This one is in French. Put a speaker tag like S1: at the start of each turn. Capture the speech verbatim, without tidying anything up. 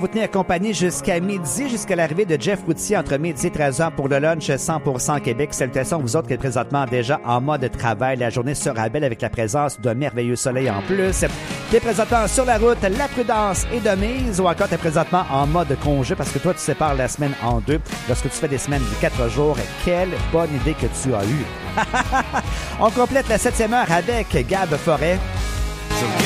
S1: Vous tenez accompagné jusqu'à midi, jusqu'à l'arrivée de Jeff Routier entre midi et treize heures pour le lunch cent pour cent Québec. Salutations à vous autres qui êtes présentement déjà en mode travail. La journée sera belle avec la présence d'un merveilleux soleil en plus. T'es présentement sur la route, la prudence est de mise, ou encore t'es présentement en mode congé parce que toi, tu sépares la semaine en deux. Lorsque tu fais des semaines de quatre jours, quelle bonne idée que tu as eue. On complète la septième heure avec Gab Forêt.